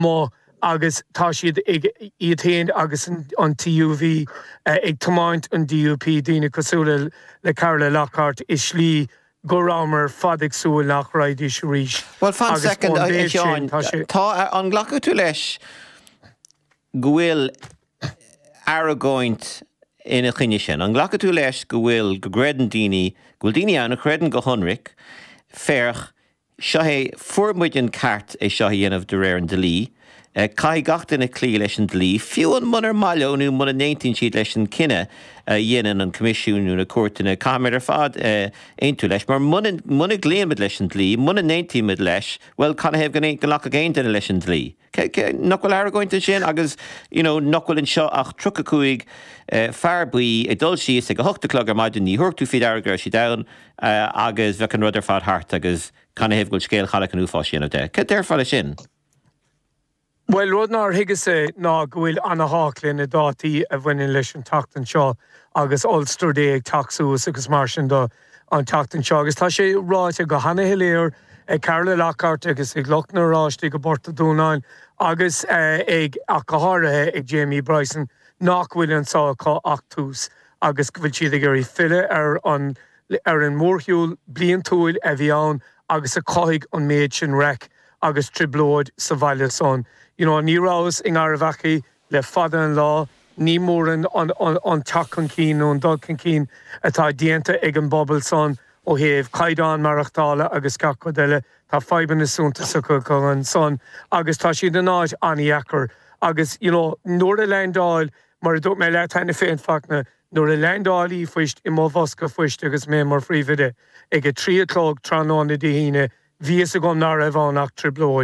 Má agus tá siad iad tain agus an TUV ag tomáint an DUP dína cosúla le Carla Lockhart is slí go rámar fadig súil nach raid is ríis. Well, fan second, Seán, tá an ghlacha tú leis gohfuil aragóint ina chuine sin. An ghlacha tú leis gohfuil go gredan daoine, gohfuil daoine anna credan go honric, ferch, seo é fuormuid an cart é seo dhéanamh de réir an delí, cai gachtain a clí leis an delí, fiú an munar maileónú muna 19 siad leis an cinenne dhéanaan an comisiúnú na cuairtaine cámara fad aontu leis, mar muna gléanmid leis an delí, muna 19 mid leis, well, canna hebh gan lach a géantaine leis an delí. Nachhfuil aragóinte sin agus, nachhfuil an seo ach trucha cuaig fearbuí i dul síos ag a 8 o'clock ar maidin ní thuirtú fiad airgar si dain agus bheith an rudidir fad hart agus canna hebh goil scéal chalach an úfá sin de. Ce déir fáile sin? Well, Rodnar higus ná gohfuil anna háclin na dátaí a bhainin leis an tachtan seo agus Ulster Day ag taxús agus mar sin do an tachtan seo agus tá sé ráite go hana hiléir Carla Lockhart agus ag Lochnar ráistí go borta dúnáin agus ag achathrathe ag Jamie Bryson nach bhfuil an sácha achtus agus bhfuil siad ag gurí fille ar an mórthúil blion túil a bhí ann agus a caiig an méid sin rec agus triblóid sa bhaile son. Ní rás in Aravachi le fada an lá, ní mór an tachan cín nó an dulcan cín atá dianta ag an bobbal son ó héamh caidán marachtála agus cacodeile tá faiban nasúnta sa an son agus tá siad an áid aníachar agus, nuair a lendáil mar dúirt mé le tainna féin facna nuair a lendáil í fuist I má bhosca fuist agus mé mar phríomhide ag a 3 o'clock tránána dihíine víos a gom ná a bhánach triblóid.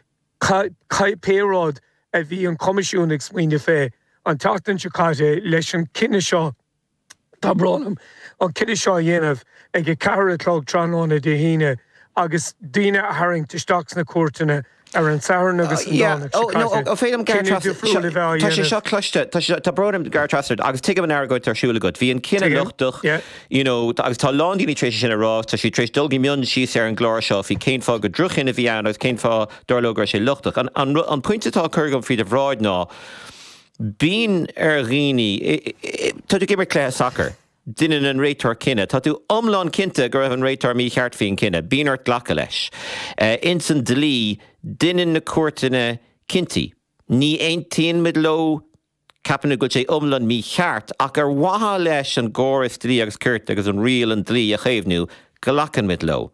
Péród a bhí an comisiún ag smaoine fé an tatan seáide leis an cinenne seo tá bránam an cinenne seo dhéanamh ag a 4 o'clock tránána dihíine agus duine a haring teisteach na cuairtaine ar an saoirn agus an dána. Ó féadam tá sé seo cloiste, tá brónam gar trasard agus tuigh an airgóid tarsúla go. Bhí an cinenne luchtach, agus tá lándaoine trééis sin ará, tá sí trééis dulgaí mion síos ar an glóir seo, hí céim fá go druchin a bhí an agus céim fá dorlógar sé luchtach. An pointetá chugam frí a bhráid ná, bín ar riine, tá tú gimar clé soccer. Dinan an réitar cinenne. Tá tú omlán cinnte go raibh an réitar mí cheart fíon cinenne, bíon ort ghlacha leis. Insan delí, dinan na cuairtaine cinnti. Ní aontaíonn mid ló capanna go sé omlán mí cheart, ach ar watha leis an góras delí agus cuirt agus an rial an delí a chéimhnú, go lachan mid ló.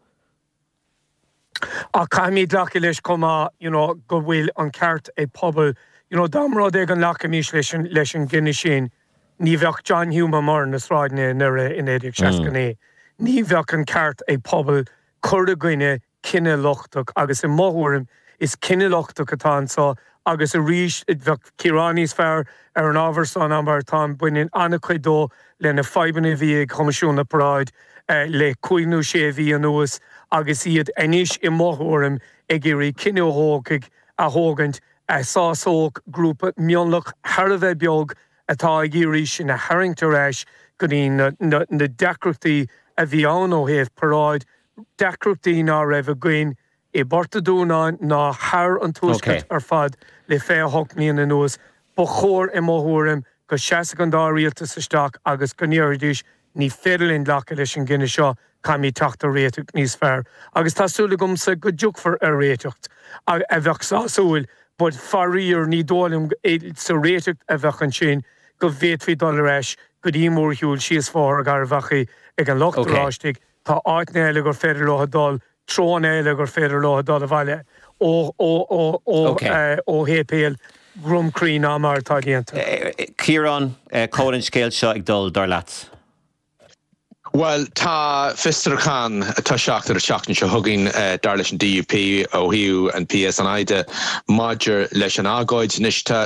A caiimid lacha leis comá, go bhfuil an ceart é pobl, dámrád ag an lacha mís leis an gine sin. Ní bheoh John Hume mar na sráidne nure in éidir seacané. Ní bheoh an ceart é pobl chuirda gine cinenne lochtach agus I móthúrim is cinenne lochtach atá ansá agus a ríis bheoh Kiránís fearr ar an ábhar san ambar tá buinn anna chuidó le na faibanna bhí ag comisiúna Práid le cuiinú sé bhí an nuas agus iad inis I móthúrim ag gurí cinenne óthócaigh a thógant sásóg grúpa mionlach Harveh beag atá ag irí sin na haringtar éis go dtí na decrachtaí a bhí ann ó thaobh Práid, decrachtaí ná raibh a gcuin I borta dúnáin ná thar an túscait ar fad le fé hochníon na nuas, ba chóir I móthúrim go 60 an dá rialtas isteach agus go níordís ní féidirlinn lecha leis an gine seo caimí teachta réiteach níos fearr. Agus tásúla gomsa go dúchfar ar réiteacht a bheoh sásúil, bud faríor ní dólam sa réiteacht a bheoch an sin go $20 eis go dtí mórthúil síos fór a gar bhachaí ag an lochtaráistigh tá áitne eile gur féidir lothdal, trón eile gur féidir lothdal a bhaile ó hépéal grumcrí ná mar tá géanta. Ciarán, córann scéal seo ag dul dar leat. Well, tá Fister Khan tá seachtar a seachtain se thugainn dar leis an DUP ó hiú an PS an aide maidir leis an ágáid níos tá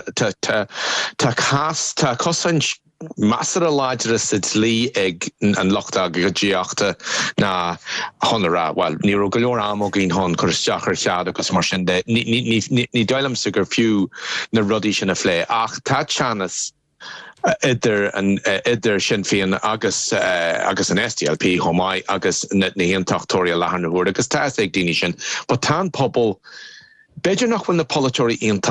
cosan Masar a láidir is lí ag an lochta go díachta na honra, well, ní go leor am gin hon chur isteachar chead agus mar sin de ní dailam sa gur fiú na rudí sin a phlé ach tá teannas idir Sinn Féin agus an SDLP homáid agus na hionn tachtória lethar na bhúr agus tá ag daoine sin, ba tá pobl Beidir nach bhfuil na polytóirí